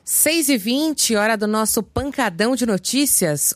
6h20, hora do nosso pancadão de notícias.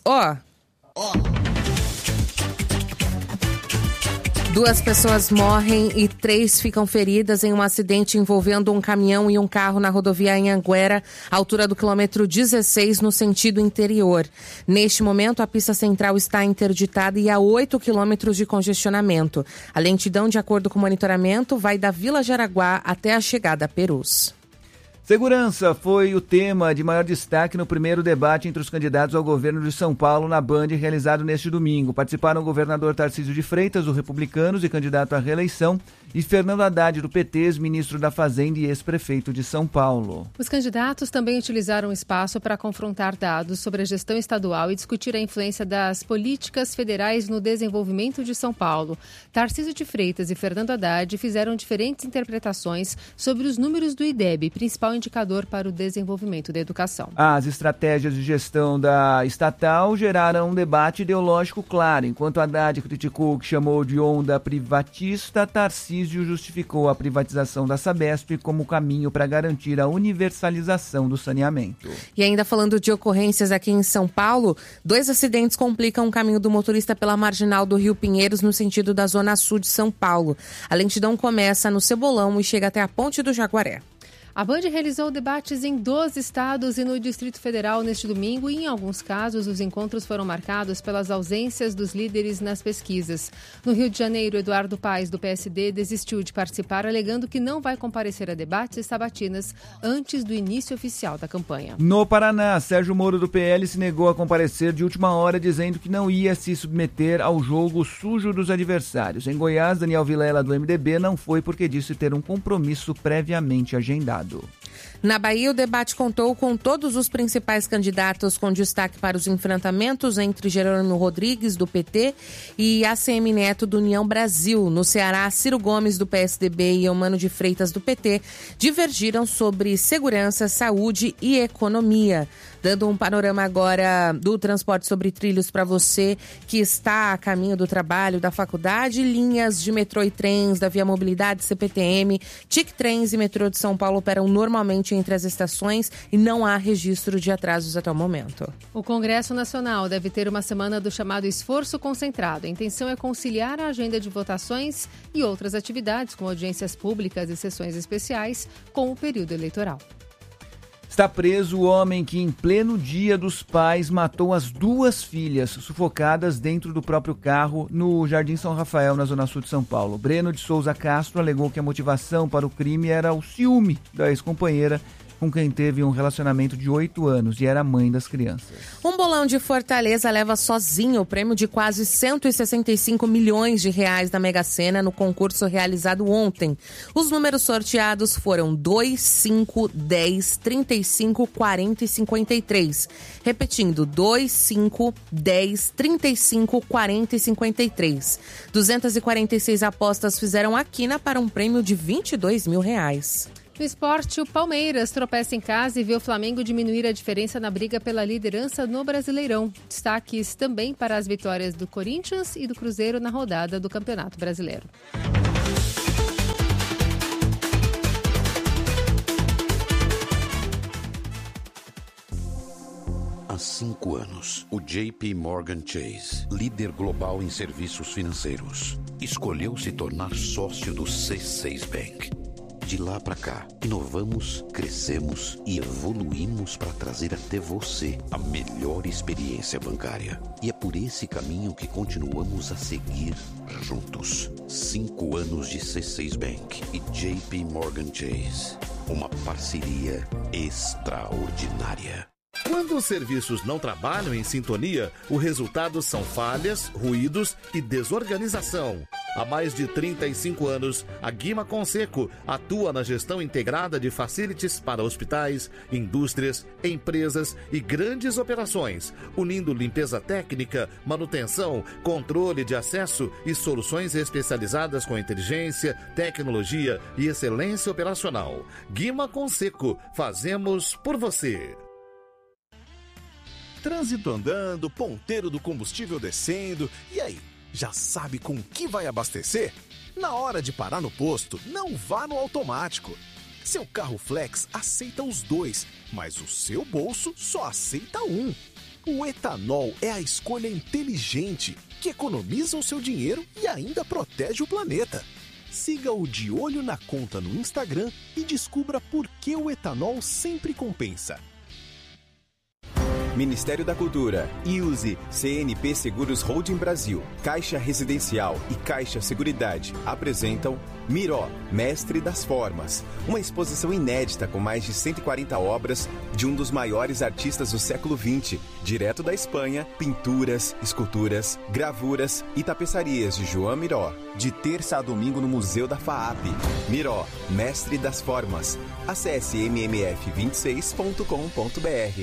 Duas pessoas morrem e 3 ficam feridas em um acidente envolvendo um caminhão e um carro na rodovia Anhanguera, altura do quilômetro 16, no sentido interior. Neste momento, a pista central está interditada e há 8 quilômetros de congestionamento. A lentidão, de acordo com o monitoramento, vai da Vila Jaraguá até a chegada a Perus. Segurança foi o tema de maior destaque no primeiro debate entre os candidatos ao governo de São Paulo na Band, realizado neste domingo. Participaram o governador Tarcísio de Freitas, do Republicanos e candidato à reeleição, e Fernando Haddad, do PT, ministro da Fazenda e ex-prefeito de São Paulo. Os candidatos também utilizaram o espaço para confrontar dados sobre a gestão estadual e discutir a influência das políticas federais no desenvolvimento de São Paulo. Tarcísio de Freitas e Fernando Haddad fizeram diferentes interpretações sobre os números do IDEB, principal indicador para o desenvolvimento da educação. As estratégias de gestão da estatal geraram um debate ideológico claro. Enquanto Haddad criticou o que chamou de onda privatista, Tarcísio justificou a privatização da Sabesp como caminho para garantir a universalização do saneamento. E ainda falando de ocorrências aqui em São Paulo, 2 acidentes complicam o caminho do motorista pela marginal do Rio Pinheiros no sentido da zona sul de São Paulo. A lentidão começa no Cebolão e chega até a Ponte do Jaguaré. A Band realizou debates em 12 estados e no Distrito Federal neste domingo e, em alguns casos, os encontros foram marcados pelas ausências dos líderes nas pesquisas. No Rio de Janeiro, Eduardo Paes, do PSD, desistiu de participar, alegando que não vai comparecer a debates e sabatinas antes do início oficial da campanha. No Paraná, Sérgio Moro, do PL, se negou a comparecer de última hora, dizendo que não ia se submeter ao jogo sujo dos adversários. Em Goiás, Daniel Vilela, do MDB, não foi porque disse ter um compromisso previamente agendado. Na Bahia, o debate contou com todos os principais candidatos, com destaque para os enfrentamentos entre Jerônimo Rodrigues, do PT, e ACM Neto, do União Brasil. No Ceará, Ciro Gomes, do PSDB, e Eumano de Freitas, do PT, divergiram sobre segurança, saúde e economia. Dando um panorama agora do transporte sobre trilhos para você que está a caminho do trabalho, da faculdade, linhas de metrô e trens da Via Mobilidade, CPTM, TIC Trens e metrô de São Paulo operam normalmente entre as estações e não há registro de atrasos até o momento. O Congresso Nacional deve ter uma semana do chamado esforço concentrado. A intenção é conciliar a agenda de votações e outras atividades, como audiências públicas e sessões especiais, com o período eleitoral. Está preso o homem que, em pleno Dia dos Pais, matou as 2 filhas sufocadas dentro do próprio carro no Jardim São Rafael, na zona sul de São Paulo. Breno de Souza Castro alegou que a motivação para o crime era o ciúme da ex-companheira, com quem teve um relacionamento de 8 anos e era mãe das crianças. Um bolão de Fortaleza leva sozinho o prêmio de quase 165 milhões de reais da Mega Sena no concurso realizado ontem. Os números sorteados foram 2, 5, 10, 35, 40 e 53. Repetindo, 2, 5, 10, 35, 40 e 53. 246 apostas fizeram a quina para um prêmio de 22 mil reais. No esporte, o Palmeiras tropeça em casa e vê o Flamengo diminuir a diferença na briga pela liderança no Brasileirão. Destaques também para as vitórias do Corinthians e do Cruzeiro na rodada do Campeonato Brasileiro. Há 5 anos, o JP Morgan Chase, líder global em serviços financeiros, escolheu se tornar sócio do C6 Bank. De lá para cá, inovamos, crescemos e evoluímos para trazer até você a melhor experiência bancária. E é por esse caminho que continuamos a seguir juntos. 5 anos de C6 Bank e JP Morgan Chase. Uma parceria extraordinária. Quando os serviços não trabalham em sintonia, o resultado são falhas, ruídos e desorganização. Há mais de 35 anos, a Guima Conceco atua na gestão integrada de facilities para hospitais, indústrias, empresas e grandes operações, unindo limpeza técnica, manutenção, controle de acesso e soluções especializadas com inteligência, tecnologia e excelência operacional. Guima Conceco, fazemos por você. Trânsito andando, ponteiro do combustível descendo, e aí? Já sabe com que vai abastecer? Na hora de parar no posto, não vá no automático. Seu carro flex aceita os dois, mas o seu bolso só aceita um. O etanol é a escolha inteligente, que economiza o seu dinheiro e ainda protege o planeta. Siga o De Olho na Conta no Instagram e descubra por que o etanol sempre compensa. Ministério da Cultura, IUSE, CNP Seguros Holding Brasil, Caixa Residencial e Caixa Seguridade apresentam Miró, Mestre das Formas, uma exposição inédita com mais de 140 obras de um dos maiores artistas do século XX, direto da Espanha, pinturas, esculturas, gravuras e tapeçarias de João Miró, de terça a domingo no Museu da FAAP. Miró, Mestre das Formas. Acesse mmf26.com.br.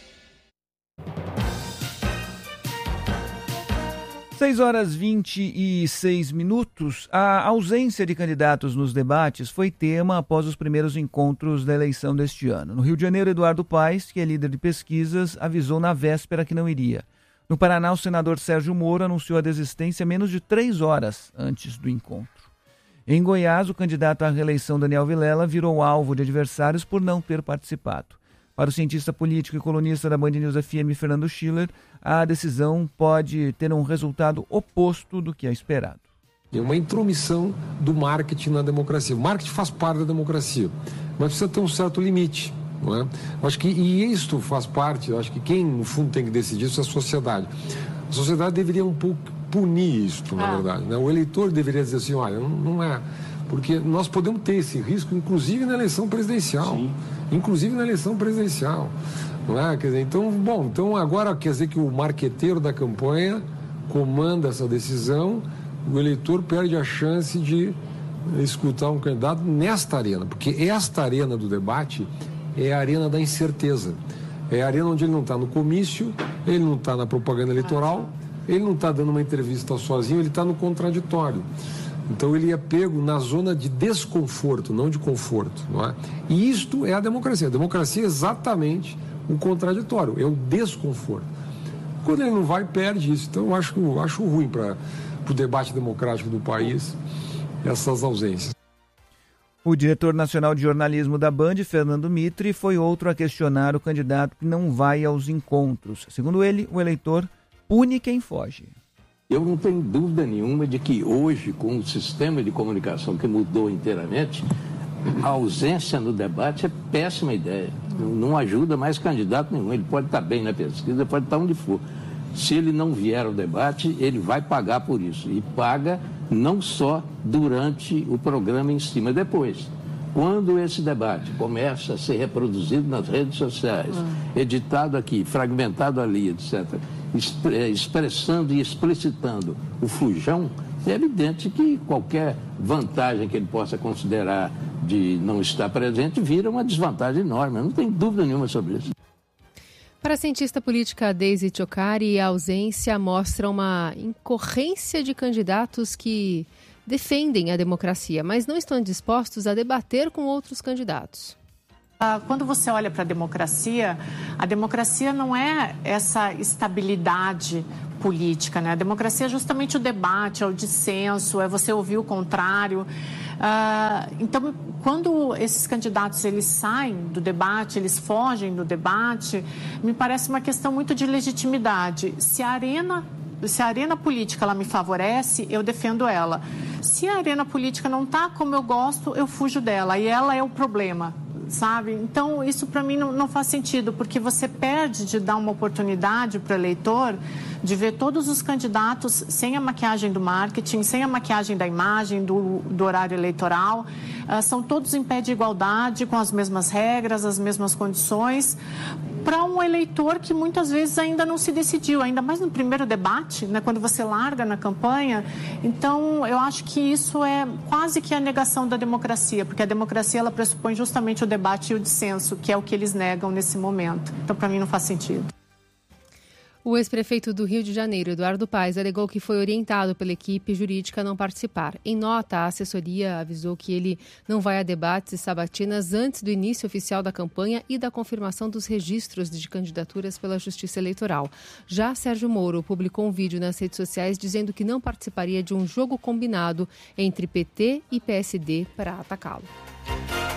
6h26. A ausência de candidatos nos debates foi tema após os primeiros encontros da eleição deste ano. No Rio de Janeiro, Eduardo Paes, que é líder de pesquisas, avisou na véspera que não iria. No Paraná, o senador Sérgio Moro anunciou a desistência menos de 3 horas antes do encontro. Em Goiás, o candidato à reeleição Daniel Vilela virou alvo de adversários por não ter participado. Para o cientista político e colunista da Band News FM, Fernando Schiller, a decisão pode ter um resultado oposto do que é esperado. É uma intromissão do marketing na democracia. O marketing faz parte da democracia, mas precisa ter um certo limite. Não é? Acho que, e isto faz parte, acho que quem, no fundo, tem que decidir isso é a sociedade. A sociedade deveria um pouco punir isto, na verdade. Né? O eleitor deveria dizer assim, olha, não é... Porque nós podemos ter esse risco, inclusive na eleição presidencial. Sim. Inclusive na eleição presidencial. Não é? Quer dizer, então agora quer dizer que o marqueteiro da campanha comanda essa decisão, o eleitor perde a chance de escutar um candidato nesta arena. Porque esta arena do debate é a arena da incerteza. É a arena onde ele não está no comício, ele não está na propaganda eleitoral, ele não está dando uma entrevista sozinho, ele está no contraditório. Então ele é pego na zona de desconforto, não de conforto. Não é? E isto é a democracia. A democracia é exatamente o contraditório, é o desconforto. Quando ele não vai, perde isso. Então eu acho ruim para o debate democrático do país essas ausências. O diretor nacional de jornalismo da Band, Fernando Mitre, foi outro a questionar o candidato que não vai aos encontros. Segundo ele, o eleitor pune quem foge. Eu não tenho dúvida nenhuma de que hoje, com o sistema de comunicação que mudou inteiramente, a ausência no debate é péssima ideia. Não ajuda mais candidato nenhum. Ele pode estar bem na pesquisa, pode estar onde for. Se ele não vier ao debate, ele vai pagar por isso. E paga não só durante o programa em si, mas depois. Quando esse debate começa a ser reproduzido nas redes sociais, editado aqui, fragmentado ali, etc., expressando e explicitando o fujão, é evidente que qualquer vantagem que ele possa considerar de não estar presente vira uma desvantagem enorme. Eu não tenho dúvida nenhuma sobre isso. Para a cientista política Daisy Ciocari, a ausência mostra uma incorrência de candidatos que defendem a democracia, mas não estão dispostos a debater com outros candidatos. Quando você olha para a democracia não é essa estabilidade política, né? A democracia é justamente o debate, é o dissenso, é você ouvir o contrário. Então, quando esses candidatos eles saem do debate, eles fogem do debate, me parece uma questão muito de legitimidade. Se a arena política ela me favorece, eu defendo ela. Se a arena política não está como eu gosto, eu fujo dela. E ela é o problema, sabe? Então, isso para mim não faz sentido, porque você perde de dar uma oportunidade para o eleitor de ver todos os candidatos sem a maquiagem do marketing, sem a maquiagem da imagem, do horário eleitoral. São todos em pé de igualdade, com as mesmas regras, as mesmas condições, para um eleitor que muitas vezes ainda não se decidiu, ainda mais no primeiro debate, né, quando você larga na campanha. Então, eu acho que isso é quase que a negação da democracia, porque a democracia ela pressupõe justamente o debate e o dissenso, que é o que eles negam nesse momento. Então, para mim, não faz sentido. O ex-prefeito do Rio de Janeiro, Eduardo Paes, alegou que foi orientado pela equipe jurídica a não participar. Em nota, a assessoria avisou que ele não vai a debates e sabatinas antes do início oficial da campanha e da confirmação dos registros de candidaturas pela Justiça Eleitoral. Já Sérgio Moro publicou um vídeo nas redes sociais dizendo que não participaria de um jogo combinado entre PT e PSD para atacá-lo.